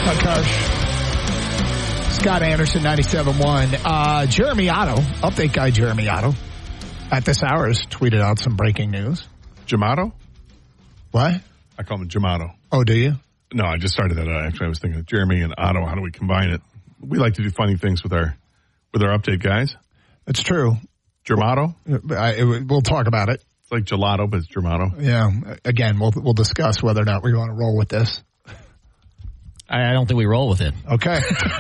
Doug Karsch, Scott Anderson, 97.1. Jeremy Otto, update guy Jeremy Otto, at this hour has tweeted out some breaking news. Jamato? What? I call him Jamato. Oh, do you? No, I just started that. Actually, I was thinking of Jeremy and Otto. How do we combine it? We like to do funny things with our update guys. That's true. Jamato? We'll talk about it. It's like gelato, but it's Jamato. Yeah. Again, we'll discuss whether or not we want to roll with this. I don't think we roll with it. Okay.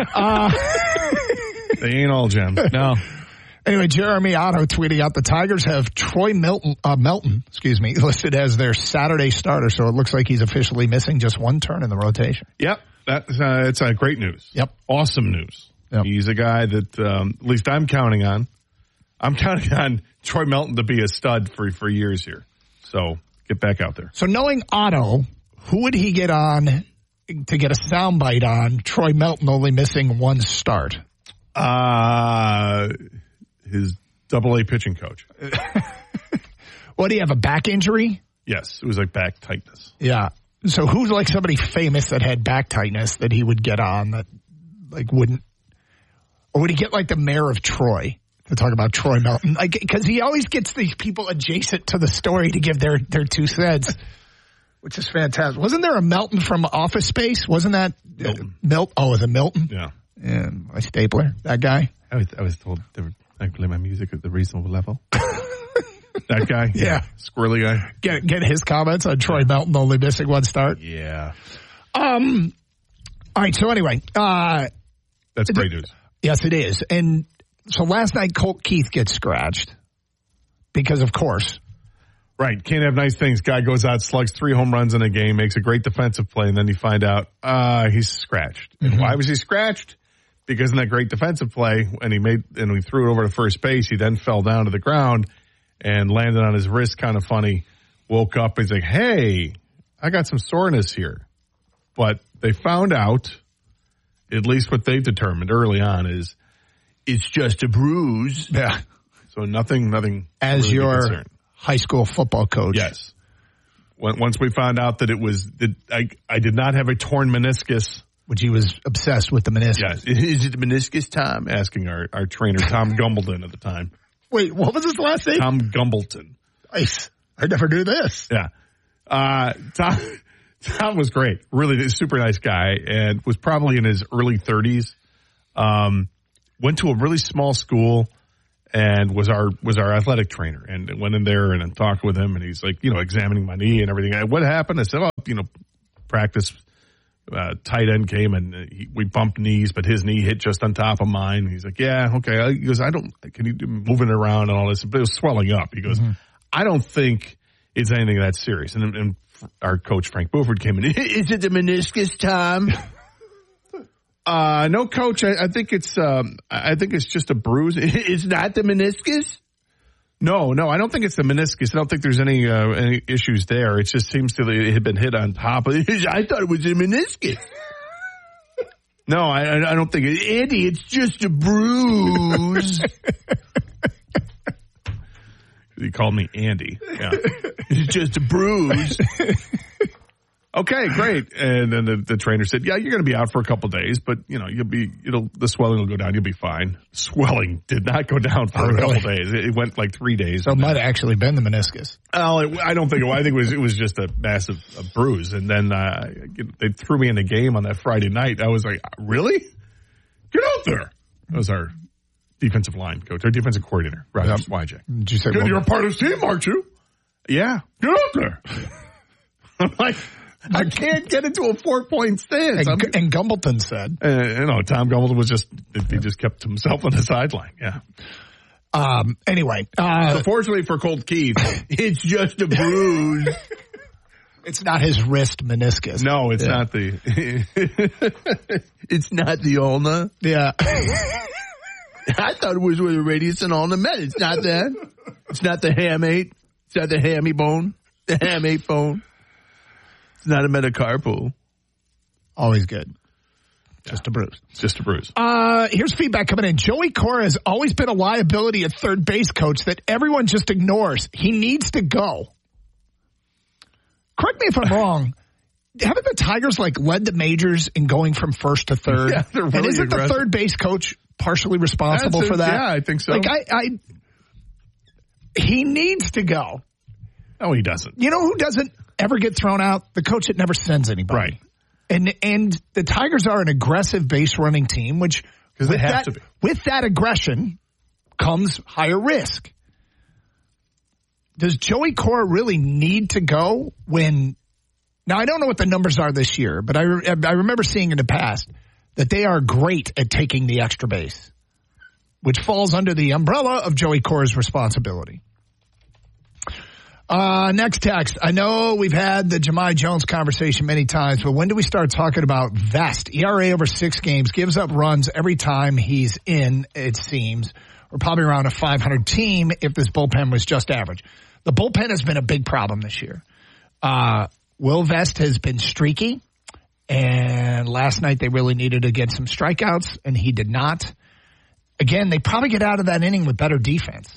They ain't all gems. No. Anyway, Jeremy Otto tweeting out the Tigers have Troy Melton, listed as their Saturday starter, so it looks like he's officially missing just one turn in the rotation. Yep. It's great news. Yep. Awesome news. Yep. He's a guy that at least I'm counting on. I'm counting on Troy Melton to be a stud for years here. So get back out there. So knowing Otto, who would he get on to get a soundbite on Troy Melton only missing one start? His AA pitching coach. What, do you have a back injury? Yes, it was like back tightness. Yeah. So who's like somebody famous that had back tightness that he would get on that like wouldn't, or would he get like the mayor of Troy to talk about Troy Melton? Like, because he always gets these people adjacent to the story to give their 2 cents, which is fantastic. Wasn't there a Melton from Office Space? Wasn't that Milton? Oh, was it Milton? Yeah. And my stapler, that guy. I was told I play my music at the reasonable level. That guy? Yeah. Squirrely guy. Get his comments on Troy Melton only missing one start. Yeah. All right, so anyway. That's great news. Yes, it is. And so last night, Colt Keith gets scratched because, of course. Right. Can't have nice things. Guy goes out, slugs 3 home runs in a game, makes a great defensive play, and then you find out he's scratched. Mm-hmm. And why was he scratched? Because in that great defensive play, and he threw it over to first base, he then fell down to the ground and landed on his wrist kind of funny, woke up, and he's like, hey, I got some soreness here. But they found out, at least what they determined early on, is it's just a bruise. Yeah. So nothing. As really your high school football coach. Yes. Once we found out that I did not have a torn meniscus. Which he was obsessed with the meniscus. Yes. Is it the meniscus time? Asking our trainer, Tom Gumbleton, at the time. Wait, what was his last name? Tom Gumbleton. Nice. I never knew this. Yeah. Tom was great. Really a super nice guy and was probably in his early 30s. Went to a really small school and was our athletic trainer, and went in there and talked with him, and he's like, examining my knee and everything. What happened? I said, practice. Tight end came and we bumped knees, but his knee hit just on top of mine. He's like, yeah, okay. He goes, can you do moving it around and all this? But it was swelling up. He goes, I don't think it's anything that serious. And our coach, Frank Buford, came in. Is it the meniscus time? No, coach. I think it's just a bruise. It's not the meniscus? No, I don't think it's the meniscus. I don't think there's any issues there. It just seems to it had been hit on top of it. I thought it was a meniscus. No, I don't think it. Andy, it's just a bruise. He called me Andy. Yeah. It's just a bruise. Okay, great. And then the trainer said, yeah, you're going to be out for a couple of days, but the swelling will go down. You'll be fine. Swelling did not go down for a couple of days. It went like 3 days. So it might have actually been the meniscus. Oh, I don't think I think it was just a massive bruise. And then they threw me in the game on that Friday night. I was like, really? Get out there. That was our defensive line coach, our defensive coordinator, Roger Wyjack. Did you say, you're a part of his team, aren't you? Yeah. Get out there. I'm like, I can't get into a 4-point stance. And Gumbleton said. Tom Gumbleton was he just kept himself on the sideline. Yeah. Anyway. So fortunately for Colt Keith, it's just a bruise. It's not his wrist meniscus. No, it's not it's not the ulna. Yeah. I thought it was where the radius and ulna met. It's not that. It's not the hamate. It's not the hammy bone. The hamate bone. It's not a metacarpal. Always good. Just a bruise. Just a bruise. Here's feedback coming in. Joey Cora has always been a liability at third base coach that everyone just ignores. He needs to go. Correct me if I'm wrong. haven't the Tigers led the majors in going from first to third? Yeah, they're really and isn't aggressive. the third base coach partially responsible for that? Yeah, I think so. He needs to go. No, he doesn't. You know who doesn't ever get thrown out? The coach that never sends anybody. Right. And the Tigers are an aggressive base running team, which because they have to be. With that aggression comes higher risk. Does Joey Cora really need to go when? Now, I don't know what the numbers are this year, but I remember seeing in the past that they are great at taking the extra base, which falls under the umbrella of Joey Cora's responsibility. Next text. I know we've had the Jahmai Jones conversation many times, but when do we start talking about Vest? ERA over 6 games, gives up runs every time he's in, it seems. We're probably around a 500 team if this bullpen was just average. The bullpen has been a big problem this year. Will Vest has been streaky, and last night they really needed to get some strikeouts, and he did not. Again, they probably get out of that inning with better defense.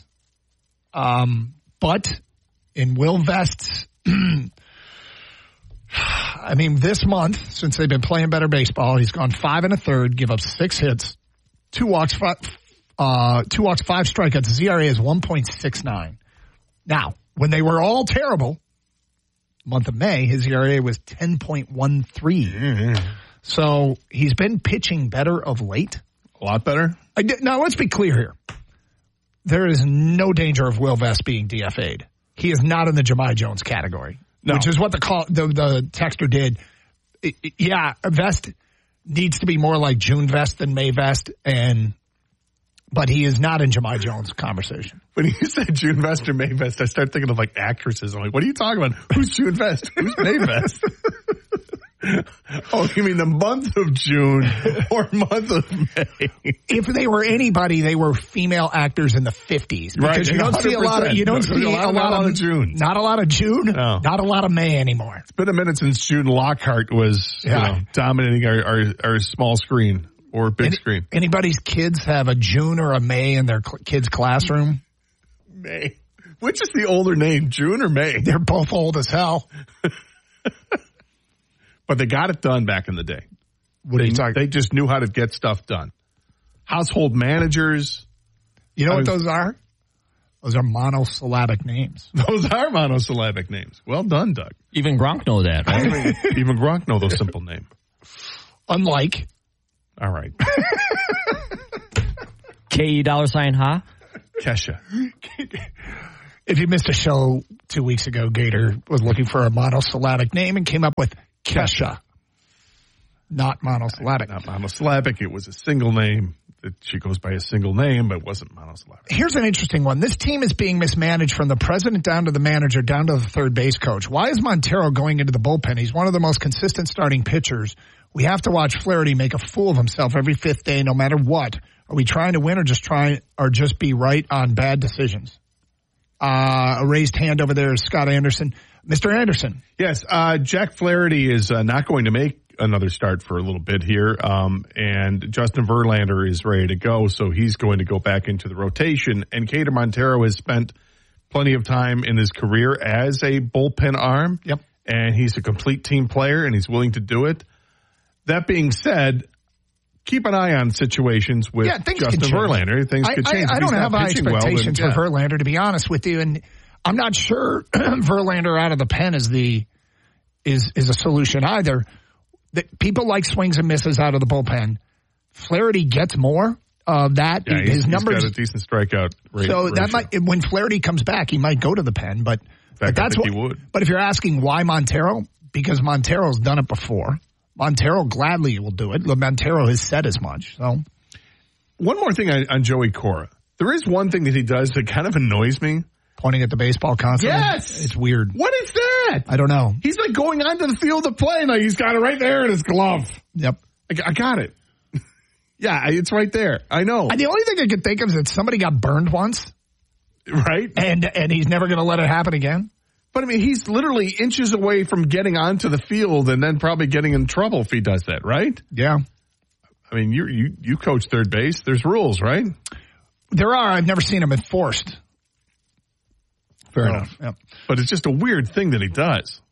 But in Will Vest's, this month, since they've been playing better baseball, he's gone 5 1/3, give up 6 hits, 2 walks, 5 strikeouts. His ERA is 1.69. Now, when they were all terrible, month of May, his ERA was 10.13. Mm-hmm. So he's been pitching better of late. A lot better? Now, let's be clear here. There is no danger of Will Vest being DFA'd. He is not in the Jahmai Jones category, which is what the texter did. Vest needs to be more like June Vest than May Vest, but he is not in Jahmai Jones' conversation. When you said June Vest or May Vest, I started thinking of actresses. I'm like, what are you talking about? Who's June Vest? Who's May Vest? Oh, you mean the month of June or month of May? If they were anybody, they were female actors in the 50s. Because you don't see a lot of June. Not a lot of June. No. Not a lot of May anymore. It's been a minute since June Lockhart was dominating our small screen or big screen. Anybody's kids have a June or a May in their kids' classroom? May. Which is the older name, June or May? They're both old as hell. But they got it done back in the day. What are you talking? They just knew how to get stuff done. Household managers. You know what those are? Those are monosyllabic names. Those are monosyllabic names. Well done, Doug. Even Gronk know that, right? Even Gronk know those simple names. Unlike. All right. K-E $, Kesha. If you missed a show 2 weeks ago, Gator was looking for a monosyllabic name and came up with Kesha. Not monosyllabic. Not monosyllabic. It was a single name. She goes by a single name, but it wasn't monosyllabic. Here's an interesting one. This team is being mismanaged from the president down to the manager, down to the third base coach. Why is Montero going into the bullpen? He's one of the most consistent starting pitchers. We have to watch Flaherty make a fool of himself every 5th day, no matter what. Are we trying to win or just be right on bad decisions? A raised hand over there is Scott Anderson. Mr. Anderson. Yes, Jack Flaherty is not going to make another start for a little bit here, and Justin Verlander is ready to go, so he's going to go back into the rotation. And Kader Montero has spent plenty of time in his career as a bullpen arm, and he's a complete team player, and he's willing to do it. That being said, keep an eye on situations with Justin Verlander. Things could change. I don't have high expectations for Verlander, to be honest with you, and I'm not sure Verlander out of the pen is a solution either. People like swings and misses out of the bullpen. Flaherty gets more of that. Yeah, his numbers got a decent strikeout rate. So that might, when Flaherty comes back, he might go to the pen. But that's what he would. But if you're asking why Montero, because Montero's done it before. Montero gladly will do it. Montero has said as much. So, one more thing on Joey Cora. There is one thing that he does that kind of annoys me. Pointing at the baseball constantly? Yes! It's weird. What is that? I don't know. He's like going onto the field to play, and he's got it right there in his glove. Yep. I got it. Yeah, it's right there. I know. And the only thing I could think of is that somebody got burned once. Right? And he's never going to let it happen again. But, I mean, he's literally inches away from getting onto the field and then probably getting in trouble if he does that, right? Yeah. I mean, you coach third base. There's rules, right? There are. I've never seen them enforced. Fair enough. Yep. But it's just a weird thing that he does.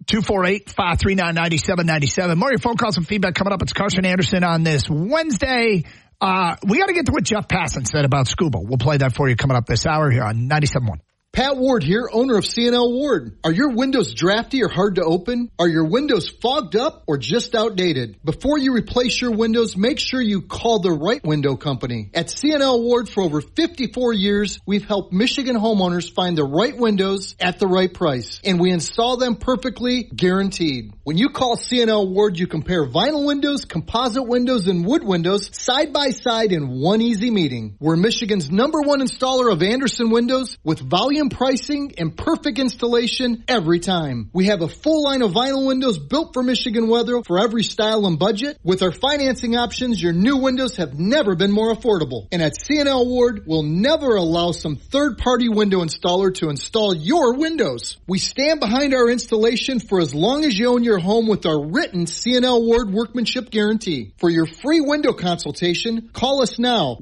248-539-9797. More of your phone calls and feedback coming up. It's Carson Anderson on this Wednesday. We got to get to what Jeff Passan said about Scuba. We'll play that for you coming up this hour here on 97.1. Pat Ward here, owner of C&L Ward. Are your windows drafty or hard to open? Are your windows fogged up or just outdated? Before you replace your windows, make sure you call the right window company. At C&L Ward for over 54 years, we've helped Michigan homeowners find the right windows at the right price. And we install them perfectly, guaranteed. When you call C&L Ward, you compare vinyl windows, composite windows, and wood windows side by side in one easy meeting. We're Michigan's #1 installer of Anderson windows with volume pricing and perfect installation every time. We have a full line of vinyl windows built for Michigan weather for every style and budget. With our financing options, your new windows have never been more affordable. And at C&L Ward, we'll never allow some third-party window installer to install your windows. We stand behind our installation for as long as you own your home with our written C&L Ward workmanship guarantee. For your free window consultation, call us now,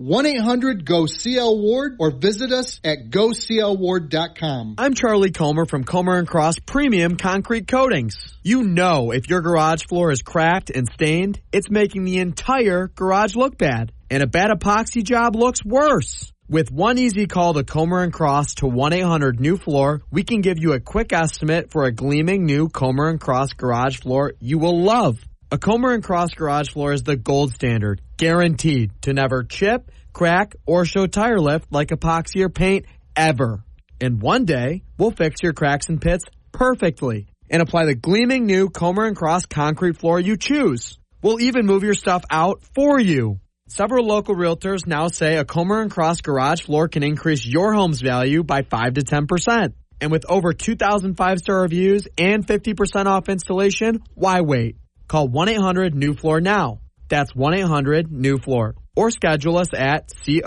1-800-GO-CL-WARD, or visit us at GoCLWard.com. I'm Charlie Comer from Comer & Cross Premium Concrete Coatings. You know if your garage floor is cracked and stained, it's making the entire garage look bad. And a bad epoxy job looks worse. With one easy call to Comer & Cross to 1-800-NEW-FLOOR, we can give you a quick estimate for a gleaming new Comer & Cross garage floor you will love. A Comer & Cross garage floor is the gold standard, guaranteed to never chip, crack, or show tire lift like epoxy or paint ever. And one day, we'll fix your cracks and pits perfectly and apply the gleaming new Comer & Cross concrete floor you choose. We'll even move your stuff out for you. Several local realtors now say a Comer & Cross garage floor can increase your home's value by 5 to 10%. And with over 2,000 5-star reviews and 50% off installation, why wait? Call 1-800-NEW-FLOOR now. That's 1-800-NEW-FLOOR. Or schedule us at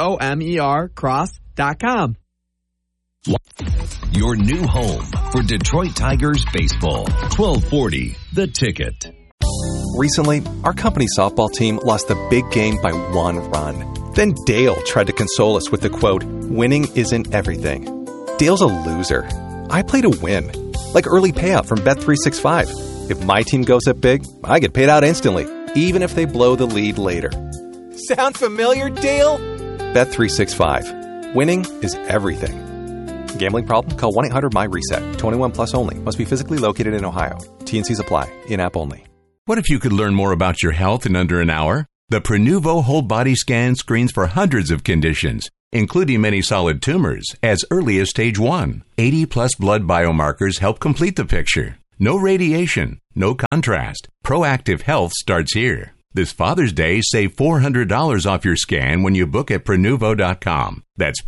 COMERcross.com. Your new home for Detroit Tigers baseball. 1240 The Ticket. Recently, our company softball team lost the big game by 1 run. Then Dale tried to console us with the quote, "Winning isn't everything." Dale's a loser. I play to win. Like early payout from Bet365. If my team goes up big, I get paid out instantly, even if they blow the lead later. Sound familiar, Dale? Bet365. Winning is everything. Gambling problem? Call 1-800-MY-RESET. 21 plus only. Must be physically located in Ohio. T&Cs apply. In-app only. What if you could learn more about your health in under an hour? The Prenuvo whole body scan screens for hundreds of conditions, including many solid tumors, as early as stage 1. 80-plus blood biomarkers help complete the picture. No radiation, no contrast. Proactive health starts here. This Father's Day, save $400 off your scan when you book at Prenuvo.com. That's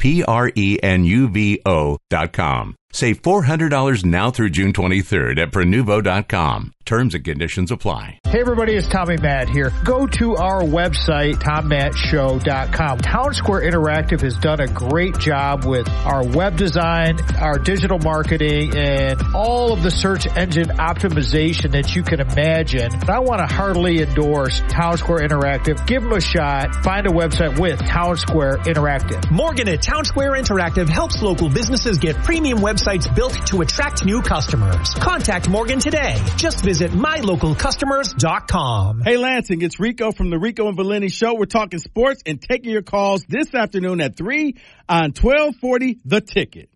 Prenuvo.com. Save $400 now through June 23rd at Prenuvo.com. Terms and conditions apply. Hey everybody, it's Tommy Matt here. Go to our website, TomMattShow.com. Town Square Interactive has done a great job with our web design, our digital marketing, and all of the search engine optimization that you can imagine. And I want to heartily endorse Town Square Interactive. Give them a shot. Find a website with Town Square Interactive. Morgan at Town Square Interactive helps local businesses get premium websites built to attract new customers. Contact Morgan today. Just visit mylocalcustomers.com. Hey Lansing, it's Rico from the Rico and Valeni Show. We're talking sports and taking your calls this afternoon at 3 on 1240 The Ticket.